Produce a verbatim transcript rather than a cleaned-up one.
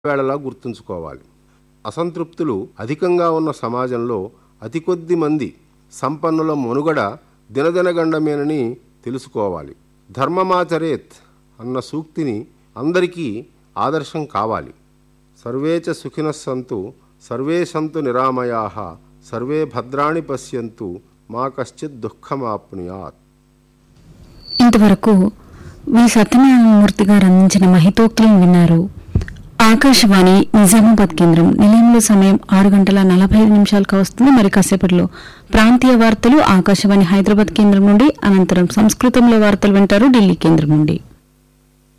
వేళలా గుర్తుంచుకోవాలి. అసంతృప్తులు అధికంగా ఉన్న సమాజంలో అతి కొద్ది మంది సంపన్నుల మనుగడ దినదినగండమేనని తెలుసుకోవాలి. ధర్మమాచరేత్ అన్న సూక్తిని అందరికీ ఆదర్శం కావాలి. సర్వే చ సుఖినః సంతు సర్వే సంతు నిరామయాః సర్వే భద్రాణి పశ్యంతు మా కశ్చిత్ దుఃఖమాప్నుయాత్. ఇంతవరకు వి సత్యనారాయణమూర్తి గారు అందించిన మహితోక్తులను విన్నారు. ఆకాశవాణి నిజామాబాద్ కేంద్రం. నిలయంలో సమయం ఆరు గంటల నలభై ఐదు నిమిషాలకు వస్తుంది. మరి కాసేపట్లో ప్రాంతీయ వార్తలు ఆకాశవాణి హైదరాబాద్ కేంద్రం నుండి, అనంతరం సంస్కృతంలో వార్తలు వింటారు ఢిల్లీ కేంద్రం నుండి.